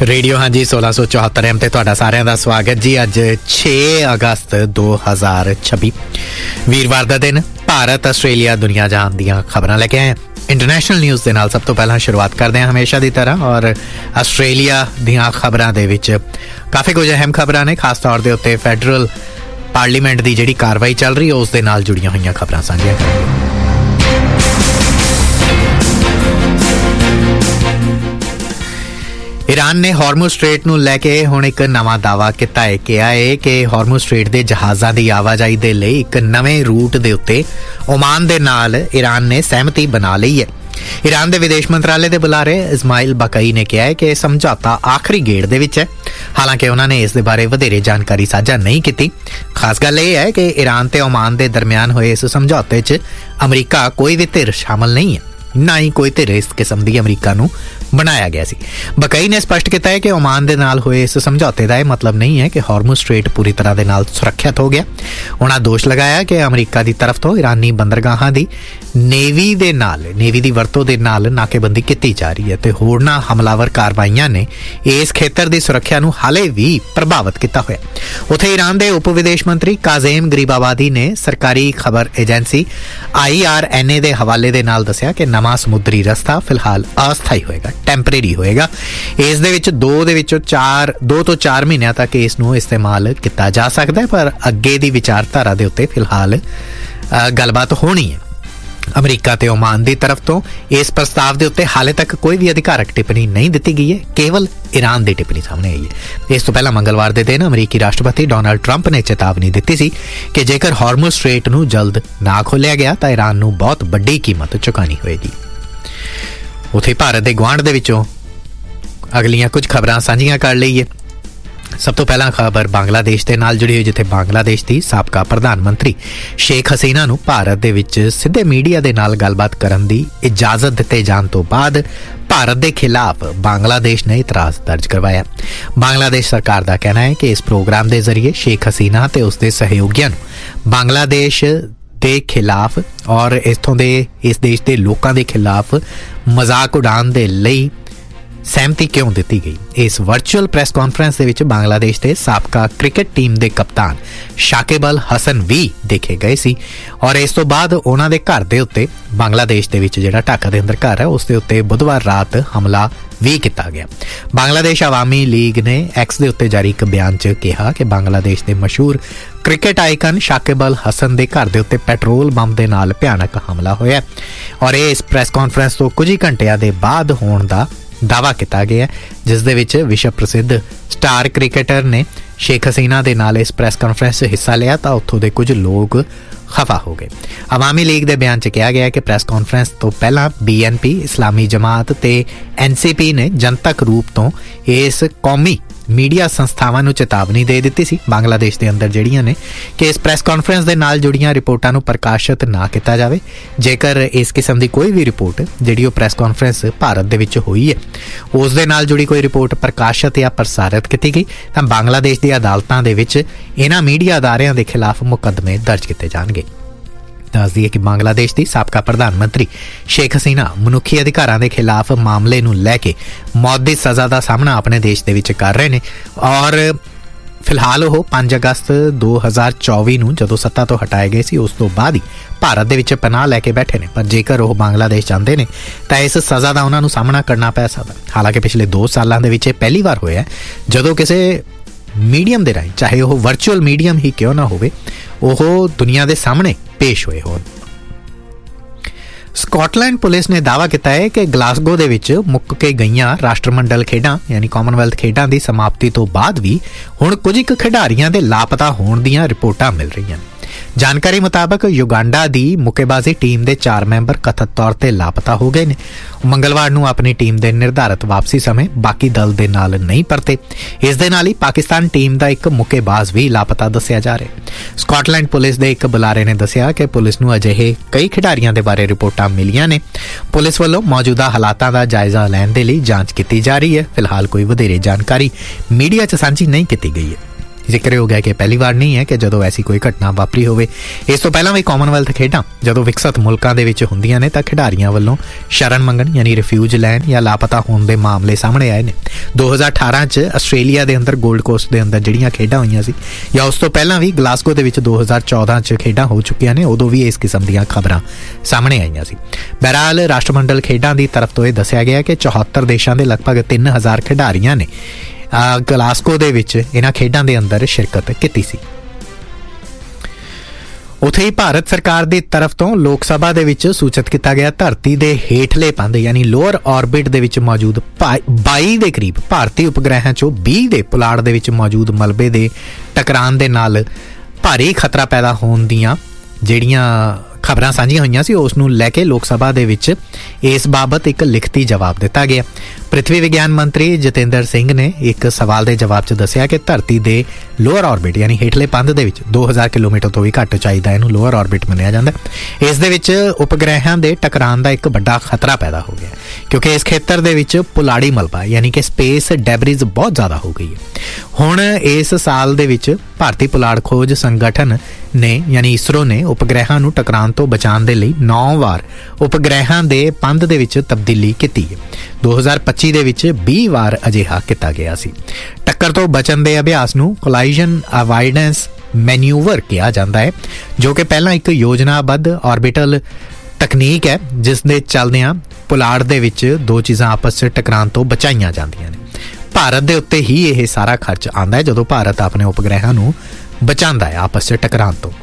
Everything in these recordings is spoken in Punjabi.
रेडियो हाँ जी 1674 एम ते तुहाडा सारिਆਂ ਦਾ ਸਵਾਗਤ जी। ਅੱਜ 6 ਅਗਸਤ 2026 ਵੀਰਵਾਰ ਦਾ ਦਿਨ ਭਾਰਤ ਆਸਟ੍ਰੇਲੀਆ ਦੁਨੀਆ ਜਹਾਨ ਦੀਆਂ ਖਬਰਾਂ ਲੈ ਕੇ ਆਏ। ਇੰਟਰਨੈਸ਼ਨਲ ਨਿਊਜ਼ ਦੇ ਨਾਲ ਸਭ ਤੋਂ ਪਹਿਲਾਂ ਸ਼ੁਰੂਆਤ ਕਰਦੇ ਹਾਂ ਹਮੇਸ਼ਾ ਦੀ ਤਰ੍ਹਾਂ ਔਰ ਆਸਟ੍ਰੇਲੀਆ ਦੀਆਂ ਖਬਰਾਂ ਦੇ ਵਿੱਚ ਕਾਫੀ ਕੁਝ ਅਹਿਮ ਖਬਰਾਂ ਨੇ। ਖਾਸ ਤੌਰ ਦੇ ਉੱਤੇ ਫੈਡਰਲ ਪਾਰਲੀਮੈਂਟ ਦੀ ਜਿਹੜੀ ਕਾਰਵਾਈ ਚੱਲ ਰਹੀ ਹੈ ਉਸ ਦੇ ਨਾਲ ਜੁੜੀਆਂ ਹੋਈਆਂ ਖਬਰਾਂ ਸਾਂਝੀਆਂ ਕਰਾਂਗੇ। ईरान ने हॉर्मुज़ स्ट्रेट ਨੂੰ ਲੈ ਕੇ ਹੁਣ ਇੱਕ ਨਵਾਂ ਦਾਅਵਾ ਕੀਤਾ ਹੈ। ਕਿਹਾ ਹੈ ਕਿ ਹॉर्मुज़ स्ट्रेट ਦੇ ਜਹਾਜ਼ਾਂ ਦੀ ਆਵਾਜਾਈ ਦੇ ਲਈ ਇੱਕ ਨਵੇਂ ਰੂਟ ਦੇ ਉੱਤੇ ਓਮਾਨ ਦੇ ਨਾਲ ईरान ਨੇ ਸਹਿਮਤੀ ਬਣਾ ਲਈ ਹੈ। ईरान ਦੇ ਵਿਦੇਸ਼ ਮੰਤਰਾਲੇ ਦੇ ਬੁਲਾਰੇ ਇਸਮਾਇਲ ਬਕਾਈ ਨੇ ਕਿਹਾ ਹੈ ਕਿ ਇਹ ਸਮਝੌਤਾ ਆਖਰੀ ਗੇੜ ਦੇ ਵਿੱਚ ਹੈ। ਹਾਲਾਂਕਿ ਉਹਨਾਂ ਨੇ ਇਸ ਦੇ ਬਾਰੇ ਵਧੇਰੇ ਜਾਣਕਾਰੀ ਸਾਂਝਾ ਨਹੀਂ ਕੀਤੀ। ਖਾਸ ਗੱਲ ਇਹ ਹੈ ਕਿ ईरान ਤੇ ਓਮਾਨ ਦੇ ਦਰਮਿਆਨ ਹੋਏ ਇਸ ਸਮਝੌਤੇ 'ਚ ਅਮਰੀਕਾ ਕੋਈ ਵੀ ਧਿਰ ਸ਼ਾਮਲ ਨਹੀਂ ਹੈ, ਨਾ ਹੀ ਕੋਈ ਧਿਰ ਇਸ ਕਿਸਮ ਦੀ ਅਮਰੀਕਾ ਨੂੰ ਬਣਾਇਆ ਗਿਆ ਸੀ। ਬਕਾਈ ਨੇ ਸਪਸ਼ਟ ਕੀਤਾ ਹੈ ਕਿ ਓਮਾਨ ਦੇ ਨਾਲ ਹੋਏ ਇਸ ਸਮਝੌਤੇ ਦਾ ਇਹ ਮਤਲਬ ਨਹੀਂ ਹੈ ਕਿ ਹॉर्मुज़ स्ट्रेट ਪੂਰੀ ਤਰ੍ਹਾਂ ਦੇ ਨਾਲ ਸੁਰੱਖਿਅਤ ਹੋ ਗਿਆ। ਉਹਨਾਂ ਦੋਸ਼ ਲਗਾਇਆ ਕਿ ਅਮਰੀਕਾ ਦੀ ਤਰਫ ਤੋਂ ਈਰਾਨੀ ਬੰਦਰਗਾਹਾਂ ਦੀ ਨੇਵੀ ਦੀ ਵਰਤੋਂ ਦੇ ਨਾਲ ਨਾਕੇਬੰਦੀ ਕੀਤੀ ਜਾ ਰਹੀ ਹੈ ਤੇ ਹੋਰਨਾਂ ਹਮਲਾਵਰ ਕਾਰਵਾਈਆਂ ਨੇ ਇਸ ਖੇਤਰ ਦੀ ਸੁਰੱਖਿਆ ਨੂੰ ਹਾਲੇ ਵੀ ਪ੍ਰਭਾਵਿਤ ਕੀਤਾ ਹੋਇਆ। ਉੱਥੇ ਈਰਾਨ ਦੇ ਉਪ ਵਿਦੇਸ਼ ਮੰਤਰੀ ਕਾਜ਼ੇਮ ਗਰੀਬਾਬਾਦੀ ਨੇ ਸਰਕਾਰੀ ਖਬਰ ਏਜੰਸੀ IRNA ਦੇ ਹਵਾਲੇ ਦੇ ਨਾਲ ਦੱਸਿਆ ਕਿ ਨਵਾਂ ਸਮੁੰਦਰੀ ਰਸਤਾ ਫਿਲਹਾਲ ਅਸਥਾਈ ਹੋਏਗਾ, ਟੈਂਪਰੇਰੀ ਹੋਏਗਾ। ਇਸ ਦੇ ਵਿੱਚ 2 ਤੋਂ 4 ਮਹੀਨਿਆਂ ਤੱਕ ਇਸ ਨੂੰ ਇਸਤੇਮਾਲ ਕੀਤਾ ਜਾ ਸਕਦਾ ਹੈ, ਪਰ ਅੱਗੇ ਦੀ ਵਿਚਾਰਧਾਰਾ ਦੇ ਉੱਤੇ ਫਿਲਹਾਲ ਗੱਲਬਾਤ ਹੋਣੀ ਹੈ। ਅਮਰੀਕਾ ਤੇ ਓਮਾਨ ਦੀ ਤਰਫ ਤੋਂ ਇਸ ਪ੍ਰਸਤਾਵ ਦੇ ਉੱਤੇ ਹਾਲੇ ਤੱਕ ਕੋਈ ਵੀ ਅਧਿਕਾਰਕ ਟਿੱਪਣੀ ਨਹੀਂ ਦਿੱਤੀ ਗਈ ਹੈ, ਕੇਵਲ ਈਰਾਨ ਦੀ ਟਿੱਪਣੀ ਸਾਹਮਣੇ ਆਈ ਹੈ। ਇਸ ਤੋਂ ਪਹਿਲਾਂ ਮੰਗਲਵਾਰ ਦੇ ਦਿਨ ਅਮਰੀਕੀ ਰਾਸ਼ਟਰਪਤੀ ਡੋਨਾਲਡ ਟਰੰਪ ਨੇ ਚੇਤਾਵਨੀ ਦਿੱਤੀ ਸੀ ਕਿ ਜੇਕਰ ਹॉर्मुज़ स्ट्रेट ਨੂੰ ਜਲਦ ਨਾ ਖੋਲ੍ਹਿਆ ਗਿਆ ਤਾਂ ਈਰਾਨ ਨੂੰ ਬਹੁਤ ਵੱਡੀ ਕੀਮਤ ਚੁਕਾਉਣੀ ਹੋਏਗੀ। ਉੱਥੇ ਭਾਰਤ ਦੇ ਗੁਆਂਢ ਦੇ ਵਿੱਚੋਂ ਅਗਲੀਆਂ ਕੁਝ ਖਬਰਾਂ ਸਾਂਝੀਆਂ ਕਰ ਲਈਏ। ਸਭ ਤੋਂ ਪਹਿਲਾਂ ਖਬਰ ਬੰਗਲਾਦੇਸ਼ ਦੇ ਨਾਲ ਜੁੜੀ ਹੋਈ, ਜਿੱਥੇ ਬੰਗਲਾਦੇਸ਼ ਦੀ ਸਾਬਕਾ ਪ੍ਰਧਾਨ ਮੰਤਰੀ ਸ਼ੇਖ ਹਸੀਨਾ ਨੂੰ ਭਾਰਤ ਦੇ ਵਿੱਚ ਸਿੱਧੇ ਮੀਡੀਆ ਦੇ ਨਾਲ ਗੱਲਬਾਤ ਕਰਨ ਦੀ ਇਜਾਜ਼ਤ ਦਿੱਤੇ ਜਾਣ ਤੋਂ ਬਾਅਦ ਭਾਰਤ ਦੇ ਖਿਲਾਫ ਬੰਗਲਾਦੇਸ਼ ਨੇ ਇਤਰਾਜ਼ ਦਰਜ ਕਰਵਾਇਆ। ਬੰਗਲਾਦੇਸ਼ ਸਰਕਾਰ ਦਾ ਕਹਿਣਾ ਹੈ ਕਿ ਇਸ ਪ੍ਰੋਗਰਾਮ ਦੇ ਜ਼ਰੀਏ ਸ਼ੇਖ ਹਸੀਨਾ ਤੇ ਉਸਦੇ ਸਹਿਯੋਗੀਆਂ ਨੂੰ ਬੰਗਲਾਦੇਸ਼ ਦੇ ਖਿਲਾਫ ਔਰ ਇਸ ਦੇਸ਼ ਦੇ ਲੋਕਾਂ ਦੇ ਖਿਲਾਫ ਮਜ਼ਾਕ ਉਡਾਉਣ ਦੇ ਲਈ ਸਹਿਮਤੀ ਕਿਉਂ ਦਿੱਤੀ ਗਈ। ਇਸ ਵਰਚੁਅਲ ਪ੍ਰੈਸ ਕਾਨਫਰੰਸ ਦੇ ਵਿੱਚ ਬੰਗਲਾਦੇਸ਼ ਦੇ ਸਾਬਕਾ ਕ੍ਰਿਕਟ ਟੀਮ ਦੇ ਕਪਤਾਨ ਸ਼ਾਕਿਬ ਅਲ ਹਸਨ ਵੀ ਦੇਖੇ ਗਏ ਸੀ ਔਰ ਇਸ ਤੋਂ ਬਾਅਦ ਉਹਨਾਂ ਦੇ ਘਰ ਦੇ ਉੱਤੇ ਬੰਗਲਾਦੇਸ਼ ਦੇ ਵਿੱਚ ਜਿਹੜਾ ਢਾਕਾ ਦੇ ਅੰਦਰ ਘਰ ਹੈ ਉਸ ਦੇ ਉੱਤੇ ਬੁੱਧਵਾਰ ਰਾਤ ਹਮਲਾ ਵੀ ਕੀਤਾ ਗਿਆ। ਬੰਗਲਾਦੇਸ਼ ਆਵਾਮੀ ਲੀਗ ਨੇ ਐਕਸ ਦੇ ਉੱਤੇ ਜਾਰੀ ਇੱਕ ਬਿਆਨ 'ਚ ਕਿਹਾ ਕਿ ਬੰਗਲਾਦੇਸ਼ ਦੇ ਮਸ਼ਹੂਰ ਕ੍ਰਿਕਟ ਆਈਕਨ ਸ਼ਾਕਿਬ ਅਲ ਹਸਨ ਦੇ ਘਰ ਦੇ ਉੱਤੇ ਪੈਟਰੋਲ ਬੰਬ ਦੇ ਨਾਲ ਭਿਆਨਕ ਹਮਲਾ ਹੋਇਆ ਔਰ ਇਹ ਇਸ ਪ੍ਰੈਸ ਕਾਨਫਰੰਸ ਤੋਂ ਕੁਝ ਹੀ ਘੰਟਿਆਂ ਦੇ ਬਾਅਦ ਹੋਣ ਦਾ ਦਾਅਵਾ ਕੀਤਾ ਗਿਆ, ਜਿਸ ਦੇ ਵਿੱਚ ਵਿਸ਼ਵ ਪ੍ਰਸਿੱਧ ਸਟਾਰ ਕ੍ਰਿਕਟਰ ਨੇ ਸ਼ੇਖ ਹਸੀਨਾ ਦੇ ਨਾਲ ਇਸ ਪ੍ਰੈਸ ਕਾਨਫਰੰਸ 'ਚ ਹਿੱਸਾ ਲਿਆ ਤਾਂ ਉੱਥੋਂ ਦੇ ਕੁਝ ਲੋਕ ਖਫਾ ਹੋ ਗਏ। ਆਵਾਮੀ ਲੀਗ ਦੇ ਬਿਆਨ 'ਚ ਕਿਹਾ ਗਿਆ ਕਿ ਪ੍ਰੈਸ ਕਾਨਫਰੰਸ ਤੋਂ ਪਹਿਲਾਂ BNP, ਇਸਲਾਮੀ ਜਮਾਤ ਤੇ NCP ਨੇ ਜਨਤਕ ਰੂਪ ਤੋਂ ਇਸ ਕੌਮੀ ਮੀਡੀਆ ਸੰਸਥਾਵਾਂ ਨੂੰ ਚੇਤਾਵਨੀ ਦੇ ਦਿੱਤੀ ਸੀ ਬੰਗਲਾਦੇਸ਼ ਦੇ ਅੰਦਰ ਜਿਹੜੀਆਂ ਨੇ ਕਿ ਇਸ ਪ੍ਰੈਸ ਕਾਨਫਰੰਸ ਦੇ ਨਾਲ ਜੁੜੀਆਂ ਰਿਪੋਰਟਾਂ ਨੂੰ ਪ੍ਰਕਾਸ਼ਿਤ ਨਾ ਕੀਤਾ ਜਾਵੇ। ਜੇਕਰ ਇਸ ਕਿਸਮ ਦੀ ਕੋਈ ਵੀ ਰਿਪੋਰਟ ਜਿਹੜੀ ਉਹ ਪ੍ਰੈਸ ਕਾਨਫਰੰਸ ਭਾਰਤ ਦੇ ਵਿੱਚ ਹੋਈ ਹੈ ਉਸ ਦੇ ਨਾਲ ਜੁੜੀ ਕੋਈ ਰਿਪੋਰਟ ਪ੍ਰਕਾਸ਼ਿਤ ਜਾਂ ਪ੍ਰਸਾਰਿਤ ਕੀਤੀ ਗਈ ਤਾਂ ਬੰਗਲਾਦੇਸ਼ ਦੀਆਂ ਅਦਾਲਤਾਂ ਦੇ ਵਿੱਚ ਇਹਨਾਂ ਮੀਡੀਆ ਅਦਾਰਿਆਂ ਦੇ ਖਿਲਾਫ ਮੁਕੱਦਮੇ ਦਰਜ ਕੀਤੇ ਜਾਣਗੇ। ਦੱਸਦੀ ਹੈ ਕਿ ਬੰਗਲਾਦੇਸ਼ ਦੀ ਸਾਬਕਾ ਪ੍ਰਧਾਨ ਮੰਤਰੀ ਸ਼ੇਖ ਹਸੀਨਾ ਮਨੁੱਖੀ ਅਧਿਕਾਰਾਂ ਦੇ ਖਿਲਾਫ ਮਾਮਲੇ ਨੂੰ ਲੈ ਕੇ ਮੌਤ ਦੀ ਸਜ਼ਾ ਦਾ ਸਾਹਮਣਾ ਆਪਣੇ ਦੇਸ਼ ਦੇ ਵਿੱਚ ਕਰ ਰਹੇ ਨੇ ਔਰ ਫਿਲਹਾਲ ਉਹ 5 ਅਗਸਤ 2024 ਨੂੰ ਜਦੋਂ ਸੱਤਾ ਤੋਂ ਹਟਾਏ ਗਏ ਸੀ ਉਸ ਤੋਂ ਬਾਅਦ ਹੀ ਭਾਰਤ ਦੇ ਵਿੱਚ ਪਨਾਹ ਲੈ ਕੇ ਬੈਠੇ ਨੇ, ਪਰ ਜੇਕਰ ਉਹ ਬੰਗਲਾਦੇਸ਼ ਜਾਂਦੇ ਨੇ ਤਾਂ ਇਸ ਸਜ਼ਾ ਦਾ ਉਹਨਾਂ ਨੂੰ ਸਾਹਮਣਾ ਕਰਨਾ ਪੈ ਸਕਦਾ। ਹਾਲਾਂਕਿ ਪਿਛਲੇ 2 ਸਾਲਾਂ ਦੇ ਵਿੱਚ ਇਹ ਪਹਿਲੀ ਵਾਰ ਹੋਇਆ ਜਦੋਂ ਕਿਸੇ ਮੀਡੀਅਮ ਦੇ ਰਾਹੀਂ, ਚਾਹੇ ਉਹ ਵਰਚੁਅਲ ਮੀਡੀਅਮ ਹੀ ਕਿਉਂ ਨਾ ਹੋਵੇ, ਉਹ ਦੁਨੀਆ ਦੇ ਸਾਹਮਣੇ ਪੇਸ਼ ਹੋਏ ਹੋਣ। ਸਕਾਟਲੈਂਡ ਪੁਲਿਸ ਨੇ ਦਾਅਵਾ ਕੀਤਾ ਹੈ ਕਿ ਗਲਾਸਗੋ ਦੇ ਵਿੱਚ ਮੁੱਕ ਕੇ ਗਈਆਂ ਰਾਸ਼ਟਰਮੰਡਲ ਖੇਡਾਂ ਯਾਨੀ ਕਾਮਨਵੈਲਥ ਖੇਡਾਂ ਦੀ ਸਮਾਪਤੀ ਤੋਂ ਬਾਅਦ ਵੀ ਹੁਣ ਕੁਝ ਕੁ ਖਿਡਾਰੀਆਂ ਦੇ ਲਾਪਤਾ ਹੋਣ ਦੀਆਂ ਰਿਪੋਰਟਾਂ ਮਿਲ ਰਹੀਆਂ ਨੇ। ਜਾਣਕਾਰੀ ਮੁਤਾਬਕ ਯੁਗਾਂਡਾ ਦੀ ਮੁੱਕੇਬਾਜ਼ੀ ਟੀਮ ਦੇ 4 ਮੈਂਬਰ ਕਥਿਤ ਤੌਰ ਤੇ ਲਾਪਤਾ ਹੋ ਗਏ ਨੇ। ਮੰਗਲਵਾਰ ਨੂੰ ਆਪਣੀ ਟੀਮ ਦੇ ਨਿਰਧਾਰਤ ਵਾਪਸੀ ਸਮੇਂ ਬਾਕੀ ਦਲ ਦੇ ਨਾਲ ਨਹੀਂ ਪਰਤੇ। ਇਸ ਦੇ ਨਾਲ ਹੀ ਪਾਕਿਸਤਾਨ ਟੀਮ ਦਾ ਇੱਕ ਮੁੱਕੇਬਾਜ਼ ਵੀ ਲਾਪਤਾ ਦੱਸਿਆ ਜਾ ਰਿਹਾ। ਸਕਾਟਲੈਂਡ ਪੁਲਿਸ ਦੇ ਇੱਕ ਬੁਲਾਰੇ ਨੇ ਦੱਸਿਆ ਕਿ ਪੁਲਿਸ ਨੂੰ ਅਜਿਹੇ ਕਈ ਖਿਡਾਰੀਆਂ ਦੇ ਬਾਰੇ ਰਿਪੋਰਟਾਂ ਮਿਲੀਆਂ ਨੇ। ਪੁਲਿਸ ਵੱਲੋਂ ਮੌਜੂਦਾ ਹਾਲਾਤਾਂ ਦਾ ਜਾਇਜ਼ਾ ਲੈਣ ਦੇ ਲਈ ਜਾਂਚ ਕੀਤੀ ਜਾ ਰਹੀ ਹੈ। ਫਿਲਹਾਲ ਕੋਈ ਵਧੇਰੇ ਜਾਣਕਾਰੀ ਮੀਡੀਆ 'ਚ ਸਾਂਝੀ ਨਹੀਂ ਕੀਤੀ ਗਈ ਹੈ। ਜ਼ਿਕਰਯੋਗ ਹੈ ਕਿ ਪਹਿਲੀ ਵਾਰ ਨਹੀਂ ਹੈ ਕਿ ਜਦੋਂ ਐਸੀ ਕੋਈ ਘਟਨਾ ਵਾਪਰੀ ਹੋਵੇ। ਇਸ ਤੋਂ ਪਹਿਲਾਂ ਵੀ ਕਾਮਨਵੈਲਥ ਖੇਡਾਂ ਜਦੋਂ ਵਿਕਸਿਤ ਮੁਲਕਾਂ ਦੇ ਵਿੱਚ ਹੁੰਦੀਆਂ ਨੇ ਤਾਂ ਖਿਡਾਰੀਆਂ ਵੱਲੋਂ ਸ਼ਰਨ ਮੰਗਣ ਯਾਨੀ ਰਿਫਿਊਜ ਲੈਣ ਜਾਂ ਲਾਪਤਾ ਹੋਣ ਦੇ ਮਾਮਲੇ ਸਾਹਮਣੇ ਆਏ ਨੇ। 2018 'ਚ ਆਸਟ੍ਰੇਲੀਆ ਦੇ ਅੰਦਰ ਗੋਲਡ ਕੋਸਟ ਦੇ ਅੰਦਰ ਜਿਹੜੀਆਂ ਖੇਡਾਂ ਹੋਈਆਂ ਸੀ, ਜਾਂ ਉਸ ਤੋਂ ਪਹਿਲਾਂ ਵੀ ਗਲਾਸਗੋ ਦੇ ਵਿੱਚ 2014 'ਚ ਖੇਡਾਂ ਹੋ ਚੁੱਕੀਆਂ ਨੇ, ਉਦੋਂ ਵੀ ਇਸ ਕਿਸਮ ਦੀਆਂ ਖਬਰਾਂ ਸਾਹਮਣੇ ਆਈਆਂ ਸੀ। ਬਹਰਹਾਲ ਰਾਸ਼ਟਰਮੰਡਲ ਖੇਡਾਂ ਦੀ ਤਰਫ ਤੋਂ ਇਹ ਦੱਸਿਆ ਗਿਆ ਕਿ 74 ਦੇਸ਼ਾਂ ਦੇ ਲਗਭਗ 3000 ਖਿਡਾਰੀਆਂ ਨੇ ਗਲਾਸਗੋ ਦੇ ਵਿੱਚ ਇਹਨਾਂ ਖੇਡਾਂ ਦੇ ਅੰਦਰ ਸ਼ਿਰਕਤ ਕੀਤੀ ਸੀ। ਉੱਥੇ ਹੀ ਭਾਰਤ ਸਰਕਾਰ ਦੀ ਤਰਫ ਤੋਂ ਲੋਕ ਸਭਾ ਦੇ ਵਿੱਚ ਸੂਚਿਤ ਕੀਤਾ ਗਿਆ ਧਰਤੀ ਦੇ ਹੇਠਲੇ ਪੰਧ ਯਾਨੀ ਲੋਅਰ ਆਰਬਿਟ ਦੇ ਵਿੱਚ ਮੌਜੂਦ 22 ਦੇ ਕਰੀਬ ਭਾਰਤੀ ਉਪਗ੍ਰਹਿਾਂ 'ਚੋਂ 20 ਦੇ ਪੁਲਾੜ ਦੇ ਵਿੱਚ ਮੌਜੂਦ ਮਲਬੇ ਦੇ ਟਕਰਾਉਣ ਦੇ ਨਾਲ ਭਾਰੀ ਖਤਰਾ ਪੈਦਾ ਹੋਣ ਦੀਆਂ ਜਿਹੜੀਆਂ ਖਬਰਾਂ ਸਾਂਝੀਆਂ ਹੋਈਆਂ ਸੀ, ਉਸ ਨੂੰ ਲੈ ਕੇ ਲੋਕ ਸਭਾ ਦੇ ਵਿੱਚ ਇਸ ਬਾਬਤ ਇੱਕ ਲਿਖਤੀ ਜਵਾਬ ਦਿੱਤਾ ਗਿਆ। ਪ੍ਰਿਥਵੀ ਵਿਗਿਆਨ ਮੰਤਰੀ ਜਤਿੰਦਰ ਸਿੰਘ ਨੇ ਇੱਕ ਸਵਾਲ ਦੇ ਜਵਾਬ 'ਚ ਦੱਸਿਆ ਕਿ ਧਰਤੀ ਦੇ ਲੋਅਰ ਆਰਬਿਟ ਯਾਨੀ ਹੇਠਲੇ ਪੰਧ ਦੇ ਵਿੱਚ 2000 ਕਿਲੋਮੀਟਰ ਤੋਂ ਵੀ ਘੱਟ ਉਚਾਈ ਦਾ ਇਹਨੂੰ ਲੋਅਰ ਆਰਬਿਟ ਮੰਨਿਆ ਜਾਂਦਾ। ਇਸ ਦੇ ਵਿੱਚ ਉਪਗ੍ਰਹਿਾਂ ਦੇ ਟਕਰਾਉਣ ਦਾ ਇੱਕ ਵੱਡਾ ਖਤਰਾ ਪੈਦਾ ਹੋ ਗਿਆ ਕਿਉਂਕਿ ਇਸ ਖੇਤਰ ਦੇ ਵਿੱਚ ਪੁਲਾੜੀ ਮਲਬਾ ਯਾਨੀ ਕਿ ਸਪੇਸ ਡੈਬਰਿਜ਼ ਬਹੁਤ ਜ਼ਿਆਦਾ ਹੋ ਗਈ ਹੈ। ਹੁਣ ਇਸ ਸਾਲ ਦੇ ਵਿੱਚ ਭਾਰਤੀ ਪੁਲਾੜ ਖੋਜ ਸੰਗਠਨ ਨੇ ਯਾਨੀ ਇਸਰੋ ਨੇ ਉਪਗ੍ਰਹਿਾਂ ਨੂੰ ਟਕਰਾਉਣ ਤੋਂ ਬਚਾਉਣ ਦੇ ਲਈ 9 ਵਾਰ ਉਪਗ੍ਰਹਿਾਂ ਦੇ ਪੰਧ ਦੇ ਵਿੱਚ ਤਬਦੀਲੀ ਕੀਤੀ ਹੈ। 2025 ਦੇ ਵਿੱਚ 20 ਵਾਰ ਅਜਿਹਾ ਕੀਤਾ ਗਿਆ ਸੀ। ਟੱਕਰ ਤੋਂ ਬਚਣ ਦੇ ਅਭਿਆਸ ਨੂੰ ਕੋਲਾਈਜ਼ਨ ਅਵਾਇਡੈਂਸ ਮੈਨੂਵਰ ਕਿਹਾ ਜਾਂਦਾ ਹੈ, ਜੋ ਕਿ ਪਹਿਲਾਂ ਇੱਕ ਯੋਜਨਾਬੱਧ ਆਰਬਿਟਲ ਤਕਨੀਕ ਹੈ ਜਿਸ ਦੇ ਚੱਲਦਿਆਂ ਪੁਲਾੜ ਦੇ ਵਿੱਚ ਦੋ ਚੀਜ਼ਾਂ ਆਪਸ 'ਚ ਟਕਰਾਉਣ ਤੋਂ ਬਚਾਈਆਂ ਜਾਂਦੀਆਂ ਨੇ। ਭਾਰਤ ਦੇ ਉੱਤੇ ਹੀ ਇਹ ਸਾਰਾ ਖਰਚ ਆਉਂਦਾ ਹੈ ਜਦੋਂ ਭਾਰਤ ਆਪਣੇ ਉਪਗ੍ਰਹਿਾਂ ਨੂੰ ਬਚਾਉਂਦਾ ਹੈ ਆਪਸ 'ਚ ਟਕਰਾਉਣ ਤੋਂ।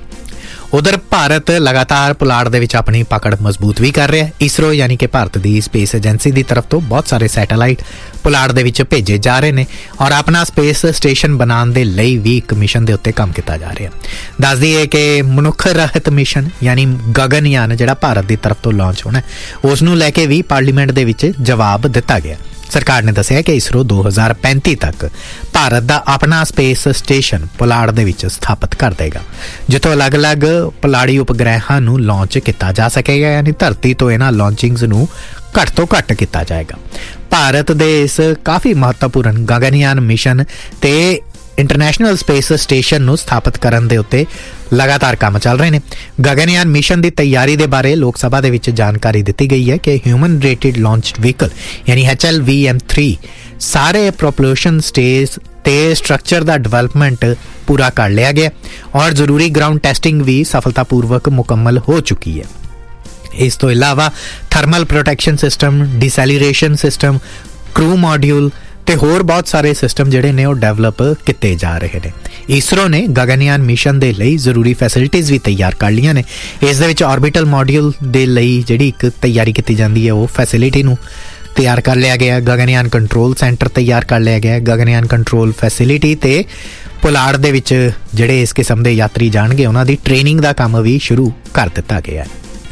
ਉਧਰ ਭਾਰਤ ਲਗਾਤਾਰ ਪੁਲਾੜ ਦੇ ਵਿੱਚ ਆਪਣੀ ਪਕੜ ਮਜ਼ਬੂਤ ਵੀ ਕਰ ਰਿਹਾ ਹੈ। ਇਸਰੋ ਯਾਨੀ ਕਿ ਭਾਰਤ ਦੀ ਸਪੇਸ ਏਜੰਸੀ ਦੀ ਤਰਫ ਤੋਂ ਬਹੁਤ ਸਾਰੇ ਸੈਟੇਲਾਈਟ ਪੁਲਾੜ ਦੇ ਵਿੱਚ ਭੇਜੇ ਜਾ ਰਹੇ ਨੇ ਔਰ ਆਪਣਾ ਸਪੇਸ ਸਟੇਸ਼ਨ ਬਣਾਉਣ ਦੇ ਲਈ ਵੀ ਇੱਕ ਮਿਸ਼ਨ ਦੇ ਉੱਤੇ ਕੰਮ ਕੀਤਾ ਜਾ ਰਿਹਾ। ਦੱਸ ਦਈਏ ਕਿ ਮਨੁੱਖ ਰਹਿਤ ਮਿਸ਼ਨ ਯਾਨੀ ਗਗਨਯਾਨ ਜਿਹੜਾ ਭਾਰਤ ਦੀ ਤਰਫ ਤੋਂ ਲਾਂਚ ਹੋਣਾ, ਉਸ ਨੂੰ ਲੈ ਕੇ ਵੀ ਪਾਰਲੀਮੈਂਟ ਦੇ ਵਿੱਚ ਜਵਾਬ ਦਿੱਤਾ ਗਿਆ। ਸਰਕਾਰ ਨੇ ਦੱਸਿਆ ਕਿ ਇਸਰੋ 2035 ਤੱਕ ਭਾਰਤ ਦਾ ਆਪਣਾ ਸਪੇਸ ਸਟੇਸ਼ਨ ਪੁਲਾੜ ਦੇ ਵਿੱਚ ਸਥਾਪਿਤ ਕਰ ਦੇਗਾ, ਜਿੱਥੋਂ ਅਲੱਗ-ਅਲੱਗ ਪੁਲਾੜੀ ਉਪਗ੍ਰਹਿਾਂ ਨੂੰ ਲਾਂਚ ਕੀਤਾ ਜਾ ਸਕੇਗਾ ਯਾਨੀ ਧਰਤੀ ਤੋਂ ਇਹਨਾਂ ਲਾਂਚਿੰਗਸ ਨੂੰ ਘੱਟ ਤੋਂ ਘੱਟ ਕੀਤਾ ਜਾਏਗਾ। ਭਾਰਤ ਦੇ ਇਸ ਕਾਫੀ ਮਹੱਤਵਪੂਰਨ ਗਗਨਯਾਨ ਮਿਸ਼ਨ ਤੇ ਇੰਟਰਨੈਸ਼ਨਲ ਸਪੇਸ ਸਟੇਸ਼ਨ ਨੂੰ ਸਥਾਪਿਤ ਕਰਨ ਦੇ ਉੱਤੇ ਲਗਾਤਾਰ ਕੰਮ ਚੱਲ ਰਹੇ ਨੇ। ਗਗਨਯਾਨ ਮਿਸ਼ਨ ਦੀ ਤਿਆਰੀ ਦੇ ਬਾਰੇ ਲੋਕ ਸਭਾ ਦੇ ਵਿੱਚ ਜਾਣਕਾਰੀ ਦਿੱਤੀ ਗਈ ਹੈ ਕਿ ਹਿਊਮਨ ਰੇਟਡ ਲਾਂਚ ਵਹੀਕਲ ਯਾਨੀ HLVM-3 ਸਾਰੇ ਪ੍ਰੋਪਲਸ਼ਨ ਸਟੇਜ ਤੇ ਸਟਰਕਚਰ ਦਾ ਡਿਵੈਲਪਮੈਂਟ ਪੂਰਾ ਕਰ ਲਿਆ ਗਿਆ ਔਰ ਜ਼ਰੂਰੀ ਗਰਾਊਂਡ ਟੈਸਟਿੰਗ ਵੀ ਸਫਲਤਾਪੂਰਵਕ ਮੁਕੰਮਲ ਹੋ ਚੁੱਕੀ ਹੈ। ਇਸ ਤੋਂ ਇਲਾਵਾ ਥਰਮਲ ਪ੍ਰੋਟੈਕਸ਼ਨ ਸਿਸਟਮ, ਡੀਸੈਲਰੇਸ਼ਨ ਸਿਸਟਮ, ਕਰੂ ਮੋਡਿਊਲ ਤੇ ਹੋਰ ਬਹੁਤ ਸਾਰੇ ਸਿਸਟਮ ਜਿਹੜੇ ਨੇ ਉਹ ਡਿਵੈਲਪ ਕੀਤੇ ਜਾ ਰਹੇ ਨੇ। ਇਸਰੋ ਨੇ ਗਗਨਯਾਨ ਮਿਸ਼ਨ ਦੇ ਲਈ ਜ਼ਰੂਰੀ ਫੈਸਿਲਿਟੀਜ਼ ਵੀ ਤਿਆਰ ਕਰ ਲਈਆਂ ਨੇ। ਇਸ ਦੇ ਵਿੱਚ ਆਰਬਿਟਲ ਮੋਡਿਊਲ ਦੇ ਲਈ ਜਿਹੜੀ ਇੱਕ ਤਿਆਰੀ ਕੀਤੀ ਜਾਂਦੀ ਹੈ ਉਹ ਫੈਸਿਲਿਟੀ ਨੂੰ ਤਿਆਰ ਕਰ ਲਿਆ ਗਿਆ। ਗਗਨਯਾਨ ਕੰਟਰੋਲ ਸੈਂਟਰ ਤਿਆਰ ਕਰ ਲਿਆ ਗਿਆ। ਗਗਨਯਾਨ ਕੰਟਰੋਲ ਫੈਸਿਲਿਟੀ ਤੇ ਪੁਲਾੜ ਦੇ ਵਿੱਚ ਜਿਹੜੇ ਇਸ ਕਿਸਮ ਦੇ ਯਾਤਰੀ ਜਾਣਗੇ ਉਹਨਾਂ ਦੀ ਟ੍ਰੇਨਿੰਗ ਦਾ ਕੰਮ ਵੀ ਸ਼ੁਰੂ ਕਰ ਦਿੱਤਾ ਗਿਆ ਹੈ।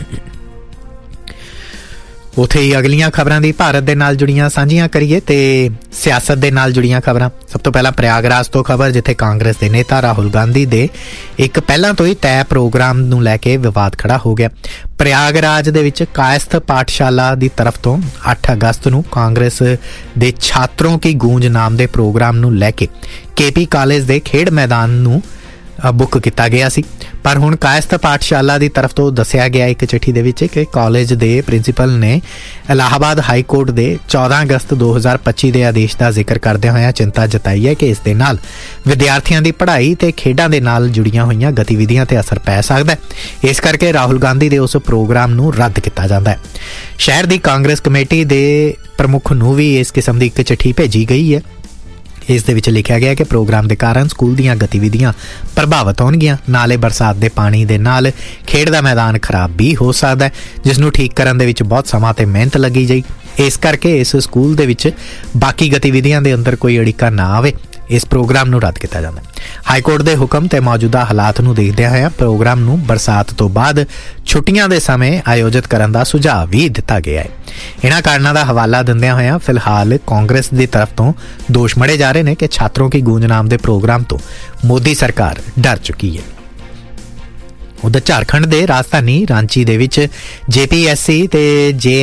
ਉੱਥੇ ਹੀ ਅਗਲੀਆਂ ਖਬਰਾਂ ਦੀ ਭਾਰਤ ਦੇ ਨਾਲ ਜੁੜੀਆਂ ਸਾਂਝੀਆਂ ਕਰੀਏ ਤੇ ਸਿਆਸਤ ਦੇ ਨਾਲ ਜੁੜੀਆਂ ਖਬਰਾਂ। ਸਭ ਤੋਂ ਪਹਿਲਾਂ ਪ੍ਰਯਾਗਰਾਜ ਤੋਂ ਖਬਰ, ਜਿੱਥੇ ਕਾਂਗਰਸ ਦੇ ਨੇਤਾ ਰਾਹੁਲ ਗਾਂਧੀ ਦੇ ਇੱਕ ਪਹਿਲਾਂ ਤੋਂ ਹੀ ਤੈਅ ਪ੍ਰੋਗਰਾਮ ਨੂੰ ਲੈ ਕੇ ਵਿਵਾਦ ਖੜਾ ਹੋ ਗਿਆ। ਪ੍ਰਯਾਗਰਾਜ ਦੇ ਵਿੱਚ ਕਾਇਸਥ ਪਾਠਸ਼ਾਲਾ ਦੀ ਤਰਫ ਤੋਂ 8 ਅਗਸਤ ਨੂੰ ਕਾਂਗਰਸ ਦੇ ਛਾਤਰੋਂ ਕੀ ਗੂੰਜ ਨਾਮ ਦੇ ਪ੍ਰੋਗਰਾਮ ਨੂੰ ਲੈ ਕੇ KP ਕਾਲਜ ਦੇ ਖੇਡ ਮੈਦਾਨ ਨੂੰ ਬੁੱਕ ਕੀਤਾ ਗਿਆ ਸੀ, ਪਰ ਹੁਣ ਕਾਇਸਥ ਪਾਠਸ਼ਾਲਾ ਦੀ ਤਰਫ ਤੋਂ ਦੱਸਿਆ ਗਿਆ ਇੱਕ ਚਿੱਠੀ ਦੇ ਵਿੱਚ ਕਿ ਕਾਲਜ ਦੇ ਪ੍ਰਿੰਸੀਪਲ ਨੇ ਇਲਾਹਾਬਾਦ ਹਾਈ ਕੋਰਟ ਦੇ 14 ਅਗਸਤ 2025 ਦੇ ਆਦੇਸ਼ ਦਾ ਜ਼ਿਕਰ ਕਰਦਿਆਂ ਹੋਇਆਂ ਚਿੰਤਾ ਜਤਾਈ ਹੈ ਕਿ ਇਸ ਦੇ ਨਾਲ ਵਿਦਿਆਰਥੀਆਂ ਦੀ ਪੜ੍ਹਾਈ ਤੇ ਖੇਡਾਂ ਦੇ ਨਾਲ ਜੁੜੀਆਂ ਹੋਈਆਂ ਗਤੀਵਿਧੀਆਂ ਤੇ ਅਸਰ ਪੈ ਸਕਦਾ ਹੈ। ਇਸ ਕਰਕੇ ਰਾਹੁਲ ਗਾਂਧੀ ਦੇ ਉਸ ਪ੍ਰੋਗਰਾਮ ਨੂੰ ਰੱਦ ਕੀਤਾ ਜਾਂਦਾ ਹੈ। ਸ਼ਹਿਰ ਦੀ ਕਾਂਗਰਸ ਕਮੇਟੀ ਦੇ ਪ੍ਰਮੁੱਖ ਨੂੰ ਵੀ ਇਸ ਕਿਸਮ ਦੀ ਇੱਕ ਚਿੱਠੀ ਭੇਜੀ ਗਈ ਹੈ। ਇਸ ਦੇ ਵਿੱਚ ਲਿਖਿਆ ਗਿਆ ਕਿ ਪ੍ਰੋਗਰਾਮ ਦੇ ਕਾਰਨ ਸਕੂਲ ਦੀਆਂ ਗਤੀਵਿਧੀਆਂ ਪ੍ਰਭਾਵਿਤ ਹੋਣਗੀਆਂ, ਨਾਲੇ ਬਰਸਾਤ ਦੇ ਪਾਣੀ ਦੇ ਨਾਲ ਖੇਡ ਦਾ ਮੈਦਾਨ ਖਰਾਬ ਵੀ ਹੋ ਸਕਦਾ ਹੈ, ਜਿਸ ਨੂੰ ਠੀਕ ਕਰਨ ਦੇ ਵਿੱਚ ਬਹੁਤ ਸਮਾਂ ਤੇ ਮਿਹਨਤ ਲੱਗੀ ਜਾਈ। ਇਸ ਕਰਕੇ ਇਸ ਸਕੂਲ ਦੇ ਵਿੱਚ ਬਾਕੀ ਗਤੀਵਿਧੀਆਂ ਦੇ ਅੰਦਰ ਕੋਈ ਅੜਿੱਕਾ ਨਾ ਆਵੇ, ਇਸ ਪ੍ਰੋਗਰਾਮ ਨੂੰ ਰੱਦ ਕੀਤਾ ਜਾਂਦਾ। ਹਾਈ ਕੋਰਟ ਦੇ ਹੁਕਮ ਤੇ ਮੌਜੂਦਾ ਹਾਲਾਤ ਨੂੰ ਦੇਖਦਿਆਂ ਹੋਇਆਂ ਪ੍ਰੋਗਰਾਮ ਨੂੰ ਬਰਸਾਤ ਤੋਂ ਬਾਅਦ ਛੁੱਟੀਆਂ ਦੇ ਸਮੇਂ ਆਯੋਜਿਤ ਕਰਨ ਦਾ ਸੁਝਾਅ ਵੀ ਦਿੱਤਾ ਗਿਆ ਹੈ। ਇਹਨਾਂ ਕਾਰਨਾਂ ਦਾ ਹਵਾਲਾ ਦਿੰਦਿਆਂ ਹੋਇਆਂ ਫਿਲਹਾਲ ਕਾਂਗਰਸ ਦੀ ਤਰਫ ਤੋਂ ਦੋਸ਼ ਮੜੇ ਜਾ ਰਹੇ ਨੇ ਕਿ ਛਾਤਰੋਂ ਕੀ ਗੂੰਜ ਨਾਮ ਦੇ ਪ੍ਰੋਗਰਾਮ ਤੋਂ ਮੋਦੀ ਸਰਕਾਰ ਡਰ ਚੁੱਕੀ ਹੈ। ਉਧਰ ਝਾਰਖੰਡ ਦੇ ਰਾਜਧਾਨੀ ਰਾਂਚੀ ਦੇ ਵਿੱਚ JPSC ਤੇ JS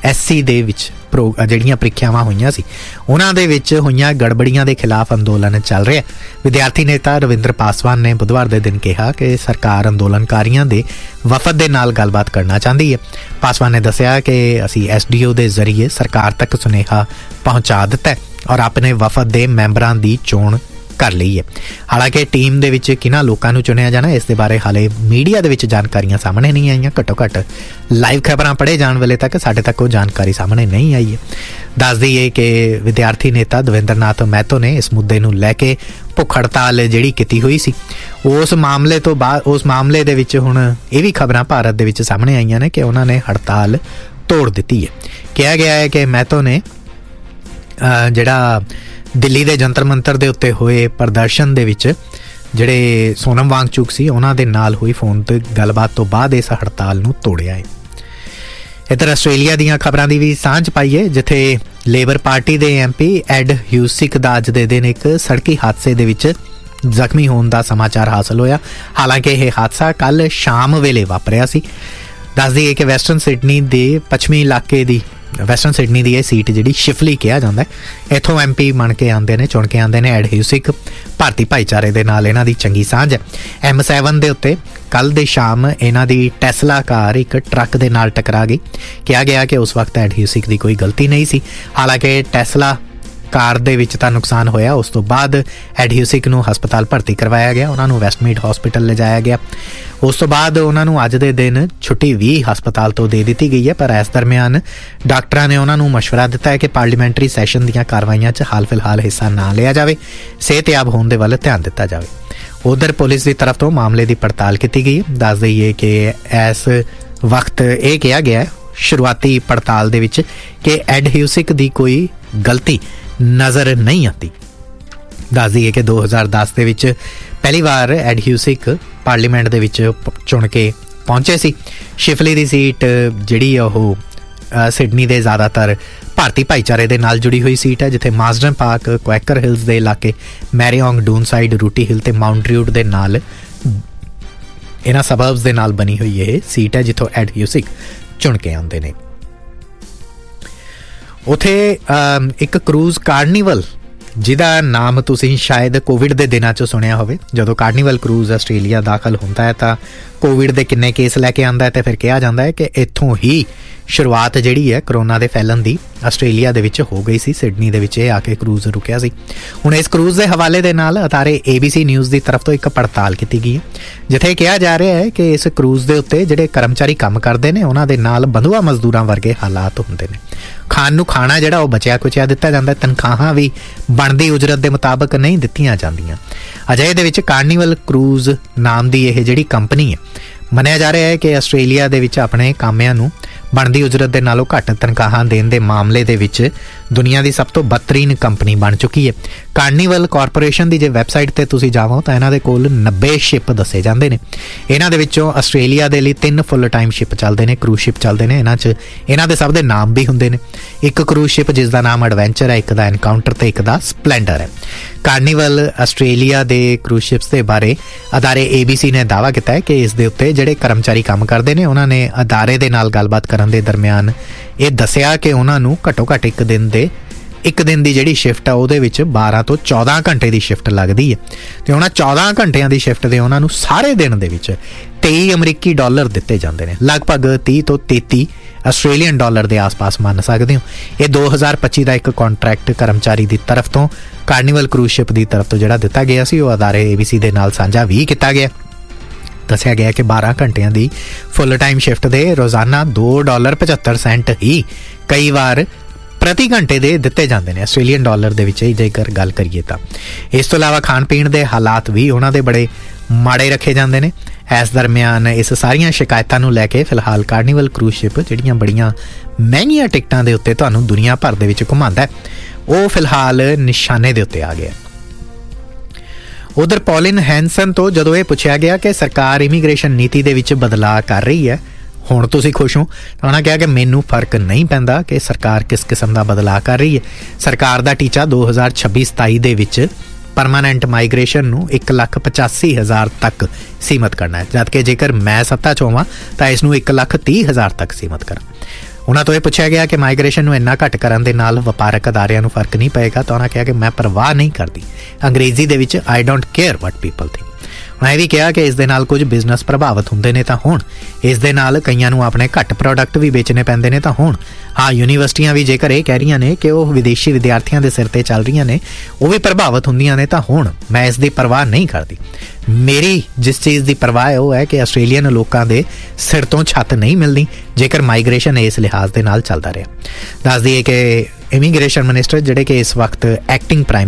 SC ਦੇ ਵਿੱਚ ਜਿਹੜੀਆਂ ਪ੍ਰੀਖਿਆਵਾਂ ਹੋਈਆਂ ਸੀ ਉਹਨਾਂ ਦੇ ਵਿੱਚ ਹੋਈਆਂ ਗੜਬੜੀਆਂ ਦੇ ਖਿਲਾਫ ਅੰਦੋਲਨ ਚੱਲ ਰਿਹਾ। ਵਿਦਿਆਰਥੀ ਨੇਤਾ ਰਵਿੰਦਰ ਪਾਸਵਾਨ ਨੇ ਬੁੱਧਵਾਰ ਦੇ ਦਿਨ ਕਿਹਾ ਕਿ ਸਰਕਾਰ ਅੰਦੋਲਨਕਾਰੀਆਂ ਦੇ ਵਫਦ ਦੇ ਨਾਲ ਗੱਲਬਾਤ ਕਰਨਾ ਚਾਹੁੰਦੀ ਹੈ। ਪਾਸਵਾਨ ਨੇ ਦੱਸਿਆ ਕਿ ਅਸੀਂ SDO ਦੇ ਜ਼ਰੀਏ ਸਰਕਾਰ ਤੱਕ ਸੁਨੇਹਾ ਪਹੁੰਚਾ ਦਿੱਤਾ ਔਰ ਆਪਣੇ ਵਫਦ ਦੇ ਮੈਂਬਰਾਂ ਦੀ ਚੋਣ ਕਰ ਲਈ ਹੈ। ਹਾਲਾਂਕਿ ਟੀਮ ਦੇ ਵਿੱਚ ਕਿਹਨਾਂ ਲੋਕਾਂ ਨੂੰ ਚੁਣਿਆ ਜਾਣਾ ਇਸ ਦੇ ਬਾਰੇ ਹਾਲੇ ਮੀਡੀਆ ਦੇ ਵਿੱਚ ਜਾਣਕਾਰੀਆਂ ਸਾਹਮਣੇ ਨਹੀਂ ਆਈਆਂ। ਘੱਟੋ ਘੱਟ ਲਾਈਵ ਖਬਰਾਂ ਪੜ੍ਹੇ ਜਾਣ ਵੇਲੇ ਤੱਕ ਸਾਡੇ ਤੱਕ ਉਹ ਜਾਣਕਾਰੀ ਸਾਹਮਣੇ ਨਹੀਂ ਆਈ ਹੈ। ਦੱਸ ਦਈਏ ਕਿ ਵਿਦਿਆਰਥੀ ਨੇਤਾ ਦਵਿੰਦਰ ਨਾਥ ਮਹਿਤੋ ਨੇ ਇਸ ਮੁੱਦੇ ਨੂੰ ਲੈ ਕੇ ਭੁੱਖ ਹੜਤਾਲ ਜਿਹੜੀ ਕੀਤੀ ਹੋਈ ਸੀ ਉਸ ਮਾਮਲੇ ਦੇ ਵਿੱਚ ਹੁਣ ਇਹ ਵੀ ਖਬਰਾਂ ਭਾਰਤ ਦੇ ਵਿੱਚ ਸਾਹਮਣੇ ਆਈਆਂ ਨੇ ਕਿ ਉਹਨਾਂ ਨੇ ਹੜਤਾਲ ਤੋੜ ਦਿੱਤੀ ਹੈ। ਕਿਹਾ ਗਿਆ ਹੈ ਕਿ ਮਹਿਤੋ ਨੇ ਜਿਹੜਾ ਦਿੱਲੀ ਦੇ ਜੰਤਰ ਮੰਤਰ ਦੇ ਉੱਤੇ ਹੋਏ ਪ੍ਰਦਰਸ਼ਨ ਦੇ ਵਿੱਚ ਜਿਹੜੇ ਸੋਨਮ ਵਾਂਗਚੁਕ ਸੀ ਉਹਨਾਂ ਦੇ ਨਾਲ ਹੋਈ ਫੋਨ ਤੇ ਗੱਲਬਾਤ ਤੋਂ ਬਾਅਦ ਇਸ ਹੜਤਾਲ ਨੂੰ ਤੋੜਿਆ ਹੈ। ਇੱਧਰ ਆਸਟ੍ਰੇਲੀਆ ਦੀਆਂ ਖਬਰਾਂ ਦੀ ਵੀ ਸਾਂਝ ਪਾਈਏ, ਜਿੱਥੇ ਲੇਬਰ ਪਾਰਟੀ ਦੇ MP ਐਡ ਹਿਊਸਿਕ ਦਾ ਅੱਜ ਦੇ ਦਿਨ ਇੱਕ ਸੜਕੀ ਹਾਦਸੇ ਦੇ ਵਿੱਚ ਜ਼ਖਮੀ ਹੋਣ ਦਾ ਸਮਾਚਾਰ ਹਾਸਲ ਹੋਇਆ। ਹਾਲਾਂਕਿ ਇਹ ਹਾਦਸਾ ਕੱਲ੍ਹ ਸ਼ਾਮ ਵੇਲੇ ਵਾਪਰਿਆ ਸੀ। ਦੱਸ ਦਈਏ ਕਿ ਵੈਸਟਰਨ ਸਿਡਨੀ ਦੇ ਪੱਛਮੀ ਇਲਾਕੇ ਦੀ ਵੈਸਟਰਨ ਸਿਡਨੀ ਦੀ ਇਹ ਸੀਟ ਜਿਹੜੀ ਸ਼ਿਫਲੀ ਕਿਹਾ ਜਾਂਦਾ, ਇੱਥੋਂ MP ਚੁਣ ਕੇ ਆਉਂਦੇ ਨੇ ਐਡ ਹਿਊਸਿਕ। ਭਾਰਤੀ ਭਾਈਚਾਰੇ ਦੇ ਨਾਲ ਇਹਨਾਂ ਦੀ ਚੰਗੀ ਸਾਂਝ ਹੈ। M7 ਦੇ ਉੱਤੇ ਕੱਲ੍ਹ ਦੇ ਸ਼ਾਮ ਇਹਨਾਂ ਦੀ ਟੈਸਲਾ ਕਾਰ ਇੱਕ ਟਰੱਕ ਦੇ ਨਾਲ ਟਕਰਾ ਗਈ। ਕਿਹਾ ਗਿਆ ਕਿ ਉਸ ਵਕਤ ਐਡ ਹਿਊਸਿਕ ਦੀ ਕੋਈ ਗਲਤੀ ਨਹੀਂ ਸੀ। ਹਾਲਾਂਕਿ ਟੈਸਲਾ ਕਾਰ ਦੇ ਵਿੱਚ ਤਾਂ ਨੁਕਸਾਨ ਹੋਇਆ। ਉਸ ਤੋਂ ਬਾਅਦ ਐਡ ਹਿਊਸਿਕ ਨੂੰ ਹਸਪਤਾਲ ਭਰਤੀ ਕਰਵਾਇਆ ਗਿਆ, ਉਹਨਾਂ ਨੂੰ ਵੈਸਟਮੀਡ ਹਸਪੀਟਲ ਲਿਜਾਇਆ ਗਿਆ। ਉਸ ਤੋਂ ਬਾਅਦ ਉਹਨਾਂ ਨੂੰ ਅੱਜ ਦੇ ਦਿਨ ਛੁੱਟੀ ਵੀ ਹਸਪਤਾਲ ਤੋਂ ਦੇ ਦਿੱਤੀ ਗਈ ਹੈ। ਪਰ ਇਸ ਦਰਮਿਆਨ ਡਾਕਟਰਾਂ ਨੇ ਉਹਨਾਂ ਨੂੰ ਮਸ਼ਵਰਾ ਦਿੱਤਾ ਹੈ ਕਿ ਪਾਰਲੀਮੈਂਟਰੀ ਸੈਸ਼ਨ ਦੀਆਂ ਕਾਰਵਾਈਆਂ 'ਚ ਹਾਲ ਫਿਲਹਾਲ ਹਿੱਸਾ ਨਾ ਲਿਆ ਜਾਵੇ, ਸਿਹਤਯਾਬ ਹੋਣ ਦੇ ਵੱਲ ਧਿਆਨ ਦਿੱਤਾ ਜਾਵੇ। ਉਧਰ ਪੁਲਿਸ ਦੀ ਤਰਫ ਤੋਂ ਮਾਮਲੇ ਦੀ ਪੜਤਾਲ ਕੀਤੀ ਗਈ। ਦੱਸ ਦਈਏ ਕਿ ਇਸ ਵਕਤ ਇਹ ਕਿਹਾ ਗਿਆ ਸ਼ੁਰੂਆਤੀ ਪੜਤਾਲ ਦੇ ਵਿੱਚ ਕਿ ਐਡ ਹਿਊਸਿਕ ਦੀ ਕੋਈ ਗਲਤੀ ਨਜ਼ਰ ਨਹੀਂ ਆਉਂਦੀ। ਦੱਸ ਦਈਏ ਕਿ 2010 ਦੇ ਵਿੱਚ ਪਹਿਲੀ ਵਾਰ ਐਡ ਹਿਊਸਿਕ ਪਾਰਲੀਮੈਂਟ ਦੇ ਵਿੱਚ ਚੁਣ ਕੇ ਪਹੁੰਚੇ ਸੀ। ਸ਼ਿਫਲੀ ਦੀ ਸੀਟ ਜਿਹੜੀ ਉਹ ਸਿਡਨੀ ਦੇ ਜ਼ਿਆਦਾਤਰ ਭਾਰਤੀ ਭਾਈਚਾਰੇ ਦੇ ਨਾਲ ਜੁੜੀ ਹੋਈ ਸੀਟ ਹੈ, ਜਿੱਥੇ ਮਾਸਡਨ ਪਾਰਕ, ਕੁਐਕਰ ਹਿਲਸ ਦੇ ਇਲਾਕੇ, ਮੈਰੀਓਂਗ, ਡੂਨਸਾਈਡ, ਰੂਟੀ ਹਿਲ ਤੇ ਮਾਊਂਟ ਰਿਊਟ ਦੇ ਨਾਲ ਇਹਨਾਂ ਸਬਰਬਸ ਦੇ ਨਾਲ ਬਣੀ ਹੋਈ ਇਹ ਸੀਟ ਹੈ ਜਿੱਥੋਂ ਐਡ ਹਿਊਸਿਕ ਚੁਣ ਕੇ ਆਉਂਦੇ ਨੇ। ਉੱਥੇ ਇੱਕ ਕਰੂਜ਼ ਕਾਰਨੀਵਲ ਜਿਹਦਾ ਨਾਮ ਤੁਸੀਂ ਸ਼ਾਇਦ ਕੋਵਿਡ ਦੇ ਦਿਨਾਂ 'ਚ ਸੁਣਿਆ ਹੋਵੇ। ਜਦੋਂ ਕਾਰਨੀਵਲ ਕਰੂਜ਼ ਆਸਟ੍ਰੇਲੀਆ ਦਾਖਲ ਹੁੰਦਾ ਹੈ ਤਾਂ ਕੋਵਿਡ ਦੇ ਕਿੰਨੇ ਕੇਸ ਲੈ ਕੇ ਆਉਂਦਾ ਹੈ ਤੇ ਫਿਰ ਕਿਹਾ ਜਾਂਦਾ ਹੈ ਕਿ ਇੱਥੋਂ ਹੀ ਸ਼ੁਰੂਆਤ ਜਿਹੜੀ ਹੈ ਕਰੋਨਾ ਦੇ ਫੈਲਣ ਦੀ ਆਸਟ੍ਰੇਲੀਆ ਦੇ ਵਿੱਚ ਹੋ ਗਈ ਸੀ। ਸਿਡਨੀ ਦੇ ਵਿੱਚ ਇਹ ਆ ਕੇ ਕਰੂਜ਼ ਰੁਕਿਆ ਸੀ। ਹੁਣ ਇਸ ਕਰੂਜ਼ ਦੇ ਹਵਾਲੇ ਦੇ ਨਾਲ ਅਦਾਰੇ ABC ਨਿਊਜ਼ ਦੀ ਤਰਫ ਤੋਂ ਇੱਕ ਪੜਤਾਲ ਕੀਤੀ ਗਈ ਹੈ, ਜਿੱਥੇ ਕਿਹਾ ਜਾ ਰਿਹਾ ਹੈ ਕਿ ਇਸ ਕਰੂਜ਼ ਦੇ ਉੱਤੇ ਜਿਹੜੇ ਕਰਮਚਾਰੀ ਕੰਮ ਕਰਦੇ ਨੇ ਉਹਨਾਂ ਦੇ ਨਾਲ ਬੰਧੂਆ ਮਜ਼ਦੂਰਾਂ ਵਰਗੇ ਹਾਲਾਤ ਹੁੰਦੇ ਨੇ। ਖਾਣ ਨੂੰ ਖਾਣਾ ਜਿਹੜਾ ਉਹ ਬਚਿਆ ਕੁਚਿਆ ਦਿੱਤਾ ਜਾਂਦਾ, ਤਨਖਾਹਾਂ ਵੀ ਬਣਦੀ ਉਜਰਤ ਦੇ ਮੁਤਾਬਕ ਨਹੀਂ ਦਿੱਤੀਆਂ ਜਾਂਦੀਆਂ। ਅਜਿਹੇ ਦੇ ਵਿੱਚ ਕਾਰਨੀਵਲ ਕਰੂਜ਼ ਨਾਮ ਦੀ ਇਹ ਜਿਹੜੀ ਕੰਪਨੀ ਹੈ, ਮੰਨਿਆ ਜਾ ਰਿਹਾ ਹੈ ਕਿ ਆਸਟ੍ਰੇਲੀਆ ਦੇ ਵਿੱਚ ਆਪਣੇ ਕਾਮਿਆਂ ਨੂੰ ਬਣਦੀ ਉਜਰਤ ਦੇ ਨਾਲੋਂ ਘੱਟ ਤਨਖਾਹਾਂ ਦੇਣ ਦੇ ਮਾਮਲੇ ਦੇ ਵਿੱਚ ਦੁਨੀਆ ਦੀ ਸਭ ਤੋਂ ਬਦਤਰੀਨ ਕੰਪਨੀ ਬਣ ਚੁੱਕੀ ਹੈ। ਕਾਰਨੀਵਲ ਕਾਰਪੋਰੇਸ਼ਨ ਦੀ ਜੇ ਵੈਬਸਾਈਟ ਤੇ ਤੁਸੀਂ ਜਾਵੋ ਤਾਂ ਇਹਨਾਂ ਦੇ ਕੋਲ 90 ਸ਼ਿਪ ਦੱਸੇ ਜਾਂਦੇ ਨੇ। ਇਹਨਾਂ ਦੇ ਵਿੱਚੋਂ ਆਸਟ੍ਰੇਲੀਆ ਦੇ ਲਈ 3 ਫੁੱਲ ਟਾਈਮ ਸ਼ਿਪ ਚੱਲਦੇ ਨੇ, ਕਰੂਜ਼ ਸ਼ਿਪ ਚੱਲਦੇ ਨੇ। ਇਹਨਾਂ ਦੇ ਸਭ ਦੇ ਨਾਮ ਵੀ ਹੁੰਦੇ ਨੇ। ਇੱਕ ਕਰੂਜ਼ ਸ਼ਿਪ ਜਿਸ ਦਾ ਨਾਮ ਐਡਵੈਂਚਰ ਹੈ, ਇੱਕ ਦਾ ਐਨਕਾਊਂਟਰ ਤੇ ਇੱਕ ਦਾ ਸਪਲੈਂਡਰ ਹੈ। ਕਾਰਨੀਵਲ ਆਸਟ੍ਰੇਲੀਆ ਦੇ ਕਰੂਜ਼ ਸ਼ਿਪਸ ਦੇ ਬਾਰੇ ਅਦਾਰੇ ABC ਨੇ ਦਾਅਵਾ ਕੀਤਾ ਹੈ ਕਿ ਇਸ ਦੇ ਉੱਤੇ ਜਿਹੜੇ ਕਰਮਚਾਰੀ ਕੰਮ ਕਰਦੇ ਨੇ ਉਹਨਾਂ ਨੇ ਅਦਾਰੇ ਦੇ ਨਾਲ ਗੱਲਬਾਤ ਕਰਨ ਦੇ ਦਰਮਿਆਨ ਇਹ ਦੱਸਿਆ ਕਿ ਉਹਨਾਂ ਨੂੰ ਘੱਟੋ ਘੱਟ ਇੱਕ ਦਿਨ ਦੀ ਜਿਹੜੀ ਸ਼ਿਫਟ ਆ ਉਹਦੇ ਵਿੱਚ 12 ਤੋਂ 14 ਘੰਟੇ ਦੀ ਸ਼ਿਫਟ ਲੱਗਦੀ ਹੈ ਤੇ ਉਹਨਾਂ 14 ਘੰਟਿਆਂ ਦੀ ਸ਼ਿਫਟ ਦੇ ਉਹਨਾਂ ਨੂੰ ਸਾਰੇ ਦਿਨ ਦੇ ਵਿੱਚ $23 ਦਿੱਤੇ ਜਾਂਦੇ ਨੇ। ਲਗਭਗ 30 ਤੋਂ 33 ਆਸਟ੍ਰੇਲੀਅਨ ਡਾਲਰ ਦੇ ਆਸ-ਪਾਸ ਮੰਨ ਸਕਦੇ ਹੋ। ਇਹ 2025 ਦਾ ਇੱਕ ਕੰਟਰੈਕਟ ਕਰਮਚਾਰੀ ਦੀ ਤਰਫ ਤੋਂ ਕਾਰਨੀਵਲ ਕਰੂਜ਼ ਸ਼ਿਪ ਦੀ ਤਰਫ ਤੋਂ ਜਿਹੜਾ ਦਿੱਤਾ ਗਿਆ ਸੀ ਉਹ ਅਦਾਰੇ ABC ਦੇ ਨਾਲ ਸਾਂਝਾ ਵੀ ਕੀਤਾ ਗਿਆ। ਦੱਸਿਆ ਗਿਆ ਕਿ 12 ਘੰਟਿਆਂ ਦੀ ਫੁੱਲ ਟਾਈਮ ਸ਼ਿਫਟ ਦੇ ਰੋਜ਼ਾਨਾ $2.75 ਹੀ ਕਈ ਵਾਰ ਪ੍ਰਤੀ ਘੰਟੇ ਦੇ ਦਿੱਤੇ ਜਾਂਦੇ ਨੇ ਆਸਟ੍ਰੇਲੀਅਨ ਡਾਲਰ ਦੇ ਵਿੱਚ ਜੇਕਰ ਗੱਲ ਕਰੀਏ ਤਾਂ। ਇਸ ਤੋਂ ਇਲਾਵਾ ਖਾਣ ਪੀਣ ਦੇ ਹਾਲਾਤ ਵੀ ਉਹਨਾਂ ਦੇ ਬੜੇ ਮਾੜੇ ਰੱਖੇ ਜਾਂਦੇ ਨੇ। ਇਸ ਦਰਮਿਆਨ ਇਸ ਸਾਰੀਆਂ ਸ਼ਿਕਾਇਤਾਂ ਨੂੰ ਲੈ ਕੇ ਫਿਲਹਾਲ ਕਾਰਨੀਵਲ ਕਰੂਜ਼ ਸ਼ਿਪ ਜਿਹੜੀਆਂ ਬੜੀਆਂ ਮਹਿੰਗੀਆਂ ਟਿਕਟਾਂ ਦੇ ਉੱਤੇ ਤੁਹਾਨੂੰ ਦੁਨੀਆ ਭਰ ਦੇ ਵਿੱਚ ਘੁਮਾਉਂਦਾ ਉਹ ਫਿਲਹਾਲ ਨਿਸ਼ਾਨੇ ਦੇ ਉੱਤੇ ਆ ਗਿਆ। ਉਧਰ ਪੌਲਿਨ ਹੈਂਸਨ ਤੋਂ ਜਦੋਂ ਇਹ ਪੁੱਛਿਆ ਗਿਆ ਕਿ ਸਰਕਾਰ ਇਮੀਗ੍ਰੇਸ਼ਨ ਨੀਤੀ ਦੇ ਵਿੱਚ ਬਦਲਾਅ ਕਰ ਰਹੀ ਹੈ, ਹੁਣ ਤੁਸੀਂ ਖੁਸ਼ ਹੋ? ਉਹਨਾਂ ਕਿਹਾ ਕਿ ਮੈਨੂੰ ਫਰਕ ਨਹੀਂ ਪੈਂਦਾ ਕਿ ਸਰਕਾਰ ਕਿਸ ਕਿਸਮ ਦਾ ਬਦਲਾਅ ਕਰ ਰਹੀ ਹੈ। ਸਰਕਾਰ ਦਾ ਟੀਚਾ 2026-27 ਦੇ ਵਿੱਚ ਪਰਮਾਨੈਂਟ ਮਾਈਗ੍ਰੇਸ਼ਨ ਨੂੰ 1,85,000 ਤੱਕ ਸੀਮਤ ਕਰਨਾ ਹੈ, ਜਦਕਿ ਜੇਕਰ ਮੈਂ ਸੱਤਾ 'ਚ ਹੋਵਾਂ ਤਾਂ ਇਸ ਨੂੰ 1,30,000 ਤੱਕ ਸੀਮਤ ਕਰਾਂ। ਉਹਨਾਂ ਤੋਂ ਇਹ ਪੁੱਛਿਆ ਗਿਆ ਕਿ ਮਾਈਗ੍ਰੇਸ਼ਨ ਨੂੰ ਇੰਨਾ ਘੱਟ ਕਰਨ ਦੇ ਨਾਲ ਵਪਾਰਕ ਅਦਾਰਿਆਂ ਨੂੰ ਫਰਕ ਨਹੀਂ ਪਏਗਾ ਤਾਂ ਉਹਨਾਂ ਕਿਹਾ ਕਿ ਮੈਂ ਪਰਵਾਹ ਨਹੀਂ ਕਰਦੀ, ਅੰਗਰੇਜ਼ੀ ਦੇ ਵਿੱਚ I don't care what people think. ਉਹਨਾਂ ਇਹ ਵੀ ਕਿਹਾ ਕਿ ਇਸ ਦੇ ਨਾਲ ਕੁਝ ਬਿਜ਼ਨਸ ਪ੍ਰਭਾਵਿਤ ਹੁੰਦੇ ਨੇ ਤਾਂ ਹੁਣ ਇਸ ਦੇ ਨਾਲ ਕਈਆਂ ਨੂੰ ਆਪਣੇ ਘੱਟ ਪ੍ਰੋਡਕਟ ਵੀ ਵੇਚਣੇ ਪੈਂਦੇ ਨੇ ਤਾਂ ਹੁਣ ਹਾਂ ਯੂਨੀਵਰਸਿਟੀਆਂ ਵੀ ਜੇਕਰ ਇਹ ਕਹਿ ਰਹੀਆਂ ਨੇ ਕਿ ਉਹ ਵਿਦੇਸ਼ੀ ਵਿਦਿਆਰਥੀਆਂ ਦੇ ਸਿਰ ਤੇ ਚੱਲ ਰਹੀਆਂ ਨੇ, ਉਹ ਵੀ ਪ੍ਰਭਾਵਿਤ ਹੁੰਦੀਆਂ ਨੇ ਤਾਂ ਹੁਣ ਮੈਂ ਇਸ ਦੀ ਪਰਵਾਹ ਨਹੀਂ ਕਰਦੀ। ਮੇਰੀ ਜਿਸ ਚੀਜ਼ ਦੀ ਪਰਵਾਹ ਹੈ ਉਹ ਹੈ ਕਿ ਆਸਟ੍ਰੇਲੀਅਨ ਲੋਕਾਂ ਦੇ ਸਿਰ ਤੋਂ ਛੱਤ ਨਹੀਂ ਮਿਲਦੀ ਜੇਕਰ ਮਾਈਗ੍ਰੇਸ਼ਨ ਇਸ ਲਿਹਾਜ਼ ਦੇ ਨਾਲ ਚੱਲਦਾ ਰਿਹਾ। ਦੱਸ ਦਈਏ ਕਿ ਇਮੀਗ੍ਰੇਸ਼ਨ ਮਿਨਿਸਟਰ ਜਿਹੜੇ ਕਿ ਇਸ ਵਕਤ ਐਕਟਿੰਗ ਪ੍ਰਾਈਮ